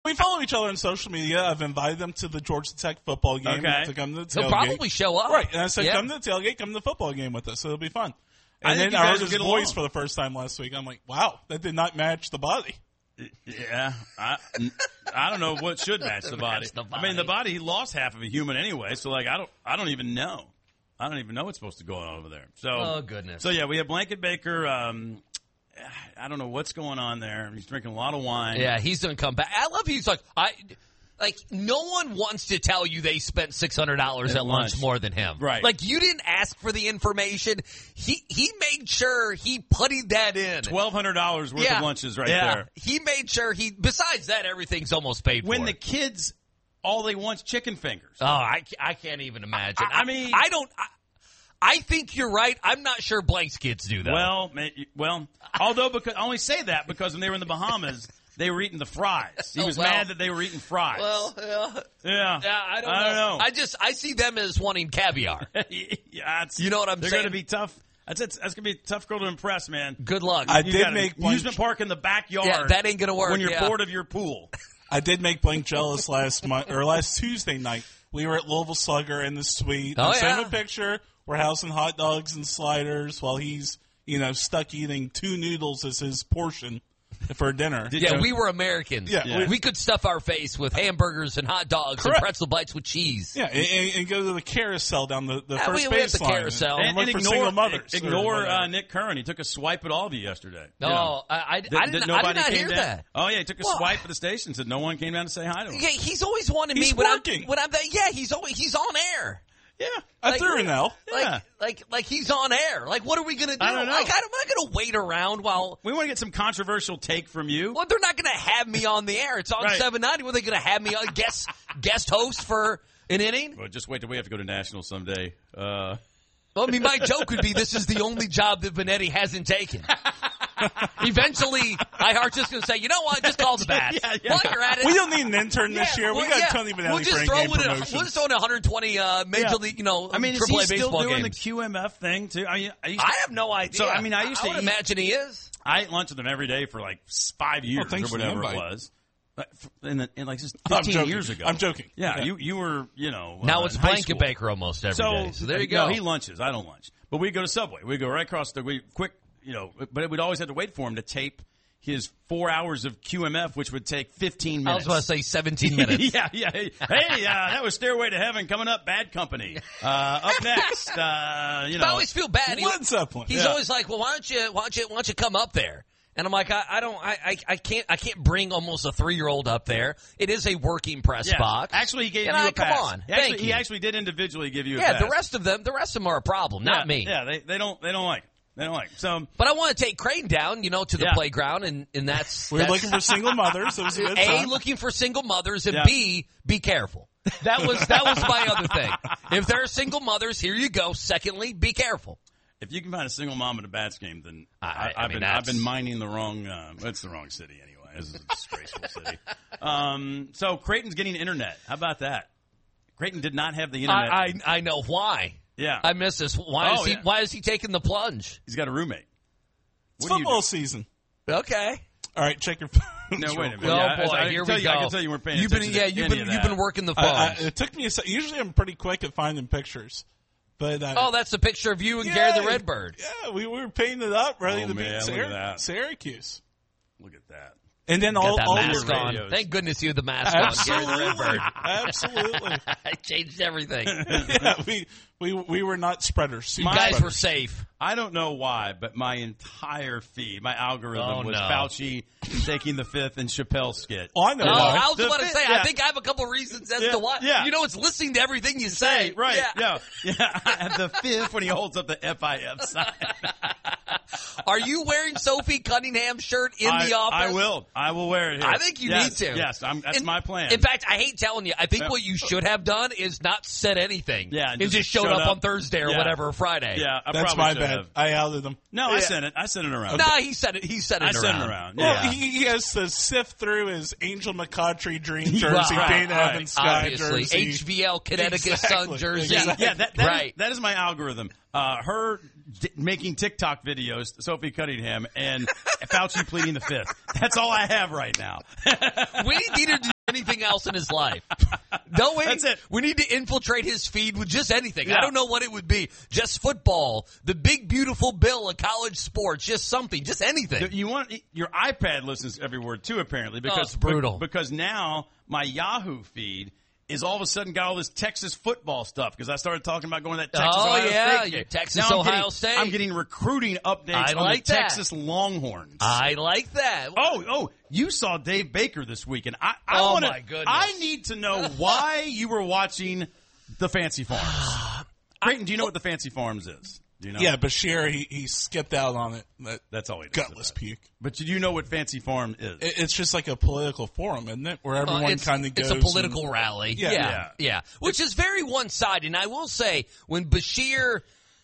We follow each other on social media. I've invited them to the Georgia Tech football game to come to the tailgate. He'll probably show up. Right. And I said, come to the tailgate, come to the football game with us. So it'll be fun. And then I heard his voice for the first time last week. I'm like, wow, that did not match the body. Yeah. I don't know what should match the body. I mean, the body, he lost half of a human anyway. So, like, I don't even know. I don't even know what's supposed to go on over there. So, oh, goodness. So, yeah, we have Blanket Baker. I don't know what's going on there. He's drinking a lot of wine. Yeah, he's going to come back. I love he's like, no one wants to tell you they spent $600 at lunch more than him. Right. Like, you didn't ask for the information. He made sure he puttied that in. $1,200 worth of lunches there. He made sure besides that, everything's almost paid for. When the kids, all they want is chicken fingers. Oh, I can't even imagine. I think you're right. I'm not sure Blank's kids do that. Well, because I only say that because when they were in the Bahamas, they were eating the fries. He was mad that they were eating fries. Well, yeah. I don't know. I see them as wanting caviar. You know what I'm saying? They're going to be tough. That's going to be a tough girl to impress, man. Good luck. I did make amusement park in the backyard. Yeah, that ain't going to work when you're bored of your pool. I did make Blank jealous last Tuesday night. We were at Louisville Slugger in the suite. Oh, sent him a picture. We're housing hot dogs and sliders while he's, stuck eating 2 noodles as his portion for dinner. We were Americans. Yeah. We could stuff our face with hamburgers and hot dogs and pretzel bites with cheese. Yeah, and go to the carousel down the first we baseline. The carousel. And look for single mothers. Ignore Nick Curran. He took a swipe at all of you yesterday. No, I did not hear that. Oh, yeah, he took a swipe at the station. Said no one came down to say hi to him. Yeah, he's always wanted me. He's working. He's on air. Yeah, I threw an L. Like he's on air. Like, what are we gonna do? I don't know. I'm not gonna wait around while we want to get some controversial take from you. Well, they're not gonna have me on the air. It's on 790. Were they gonna have me on guest host for an inning? Well, just wait till we have to go to national someday. Well, I mean, my joke would be this is the only job that Benetti hasn't taken. Eventually, iHeart's just going to say, you know what, just call the bats. While you're at it. We don't need an intern this year. We got Tony Benetti for in-game promotions. We'll just throw in 120 Major League, I mean, is AAA he still baseball doing games. the QMF thing, too? I have no idea. So, I mean, I used to imagine he is. I ate lunch with him every day for like 5 years or whatever it was. In like just 15 years ago. I'm joking. Yeah, you were, now it's Blanket Baker almost every day. So there you go. No, he lunches. I don't lunch. But we go to Subway. We go right across quick, but we'd always have to wait for him to tape his 4 hours of QMF, which would take 15 minutes. I was about to say 17 minutes. yeah. Hey, that was Stairway to Heaven coming up. Bad Company. Up next, I always feel bad. Led Zeppelin. He's always like, well, why don't you come up there? And I'm like, I can't bring almost a 3-year-old up there. It is a working press box. Actually, he gave you a pass. Come on, he actually did individually give you a pass. Yeah, the rest of them are a problem, not me. Yeah, they don't like it. They don't like it. So, but I want to take Crane down, to the playground, and that's we're looking for single mothers. It was a good time. Looking for single mothers, and B, be careful. That was my other thing. If there are single mothers, here you go. Secondly, be careful. If you can find a single mom at a Bats game, then I've been mining the wrong. It's the wrong city anyway. This is a disgraceful city. So Creighton's getting internet. How about that? Creighton did not have the internet. I know why. Yeah, I miss this. Why is he taking the plunge? He's got a roommate. It's football season. Okay. All right, check your phone. No, wait a minute. Oh, boy, here we go. I can tell you weren't paying attention. You've been working the phone. It took me a second. Usually I'm pretty quick at finding pictures. But, that's the picture of you and Gary the Redbird. Yeah, we were painting it up, ready to beat Syracuse. Look at that. And then all your mask on. Radios. Thank goodness you had the mask on, Gary the Redbird. Absolutely. I changed everything. Yeah, we were not spreaders. You guys were safe. I don't know why, but my entire feed, my algorithm was Fauci taking the fifth and Chappelle skit. Oh, I know why. I was about to say, I think I have a couple reasons as to why. Yeah. It's listening to everything you say. Right. Yeah. At the fifth when he holds up the FIF sign. Are you wearing Sophie Cunningham's shirt in the office? I will wear it here. I think you need to. Yes, that's my plan. In fact, I hate telling you. I think what you should have done is not said anything. Yeah, and just showed up on Thursday or whatever, or Friday. Yeah, that's my bad. I outed him. No, I sent it. I sent it around. No, he said it. I sent it around. Well, he has to sift through his Angel McCautry dream jersey, Dana Evans Sky jersey, HVL Connecticut Sun jersey. Yeah, that is my algorithm. Her making TikTok videos, Sophie Cunningham, and Fauci pleading the fifth. That's all I have right now. We needed to else in his life. No way. That's it. We need to infiltrate his feed with just anything. Yeah. I don't know what it would be. Just football, the big beautiful bill of college sports, just something, just anything. You want your iPad listens to every word too, apparently, because it's brutal. Because now my Yahoo feed is all of a sudden got all this Texas football stuff because I started talking about going to that Texas Ohio State game. Texas now Ohio State. I'm getting recruiting updates on the Texas Longhorns. I like that. Oh, you saw Dave Baker this week, and my goodness. I need to know why you were watching the Fancy Farms. Creighton, do you know what the Fancy Farms is? Do you know? Yeah, Bashir, he skipped out on it. That's all he does. Gutless puke. But do you know what Fancy Farm is? It's just like a political forum, isn't it? Where everyone kind of goes. It's a political rally. Yeah. Which is very one-sided. And I will say, when Bashir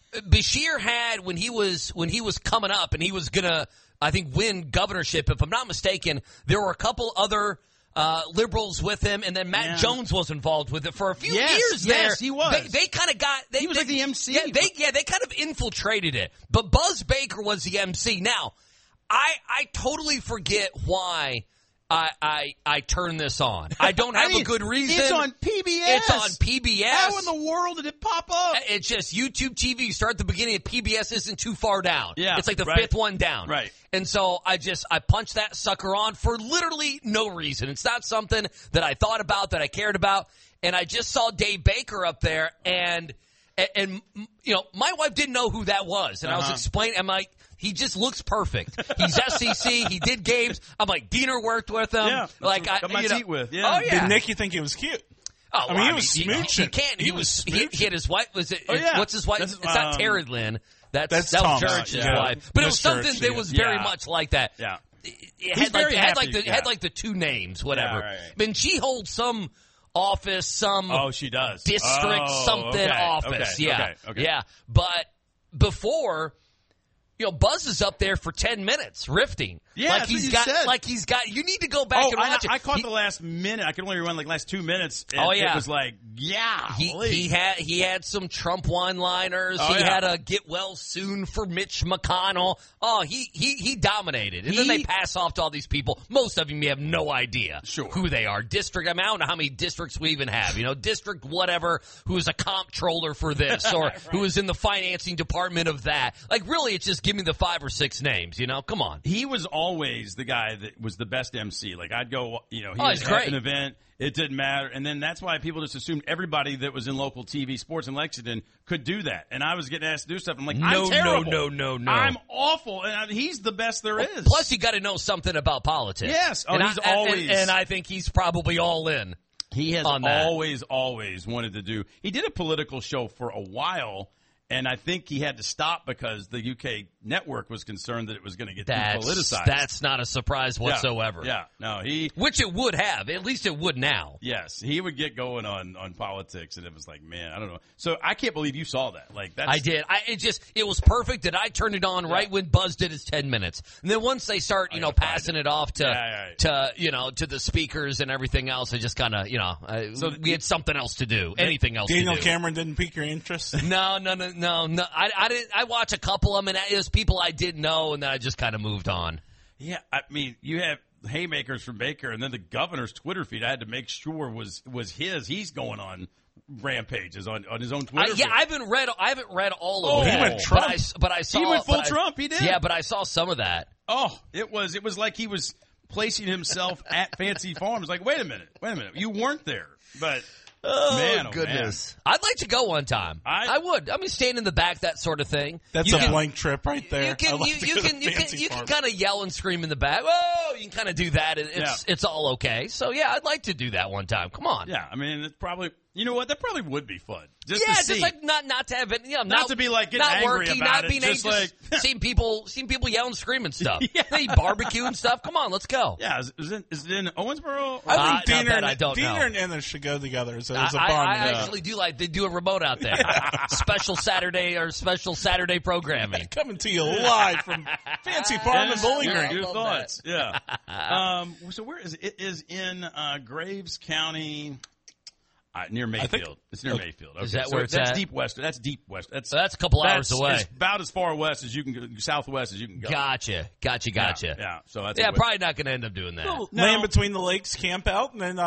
had, when he was coming up and he was going to, I think, win governorship, if I'm not mistaken, there were a couple other liberals with him, and then Matt Jones was involved with it for a few years there. Yes, he was. They kind of got... He was like the MC. Yeah, they kind of infiltrated it. But Buzz Baker was the MC. Now, I totally forget why I turned this on. I don't have a good reason. It's on PBS. How in the world did it pop up? It's just YouTube TV. You start at the beginning of PBS isn't too far down. Yeah, it's like the fifth one down. Right. And so I punched that sucker on for literally no reason. It's not something that I thought about, that I cared about. And I just saw Dave Baker up there, and you know, my wife didn't know who that was. And I was explaining, I'm like, he just looks perfect. He's SEC. He did games. I'm like, Diener worked with him. Yeah, like got my seat with. Yeah. Oh yeah. Did Nicky think he was cute? Oh, I mean, he was smooching. He was. He had his wife. Was it? Oh, yeah. What's his wife? It's not Terry Lynn. That was Tom Church's yeah. wife. But it was Miss something Church, that was very much like that. Yeah. It He's very happy. had like the two names, whatever. Yeah, right. Then she holds some office, some she does. district office. Okay, yeah. okay. Yeah. But before, you know, Buzz is up there for 10 minutes riffing. Yeah, like that's he's what you got said. like he's got you need to go back and watch it. I caught the last minute. I could only run like last 2 minutes. Yeah. It was like, he had some Trump one-liners. He had a get well soon for Mitch McConnell. Oh, he dominated. And then they pass off to all these people. Most of them you have no idea who they are. District, I mean, I don't know how many districts we even have. You know, district whatever, who is a comptroller for this or who is in the financing department of that. Like, really, it's just give me the 5 or 6 names, you know? Come on. He was always the guy that was the best MC. Like, I'd go, you know, he was great. at an event. It didn't matter. And then that's why people just assumed everybody that was in local TV sports in Lexington could do that. And I was getting asked to do stuff. I'm like, I'm terrible. No. I'm awful. And he's the best there is. Plus, you got to know something about politics. Yes. Oh, he's always. And I think he's probably all in. He has always wanted to do. He did a political show for a while. And I think he had to stop because the UK network was concerned that it was going to get too politicized. That's not a surprise whatsoever. Yeah. No, which it would have. At least it would now. Yes. He would get going on politics, and it was like, man, I don't know. So I can't believe you saw that. Like I did. It was perfect that I turned it on right when Buzz did his 10 minutes. And then once they start, passing it off to the speakers and everything else, I just kind of, so we had something else to do. Anything else to do. Daniel Cameron didn't pique your interest? No. I didn't. I watch a couple of them, and it was people I didn't know, and then I just kind of moved on. Yeah, I mean, you have haymakers from Baker, and then the governor's Twitter feed. I had to make sure was his. He's going on rampages on his own Twitter feed. I haven't read all of it. He went Trump. But I saw. He went full Trump. He did. Yeah, but I saw some of that. Oh, it was like he was placing himself at Fancy Farms. Like, wait a minute, you weren't there, but. Oh, goodness. Man. I'd like to go one time. I would. I mean, stand in the back, that sort of thing. That's a blank trip right there. You can kind of yell and scream in the back. Oh, you can kind of do that. It's all okay. So, yeah, I'd like to do that one time. Come on. Yeah, I mean, it's probably, you know what? That probably would be fun. Just like not to have it, not to be like getting angry working, about not being it. Just like seeing people yell and scream and stuff. They barbecue and stuff. Come on, let's go. Yeah, is it in Owensboro? I think Diener and Ennis should go together as a bond. I actually do like they do a remote out there. special Saturday programming. Coming to you live from Fancy Farm and Bowling Green. Your thoughts. Yeah. So where is it? It is in Graves County. Near Mayfield. It's near Mayfield. Okay. Is that where it's at? Deep West. That's Deep West. That's a couple hours away. It's about as far west as you can go, southwest as you can go. Gotcha. Yeah. So that's probably not going to end up doing that. Land between the lakes, camp out, and then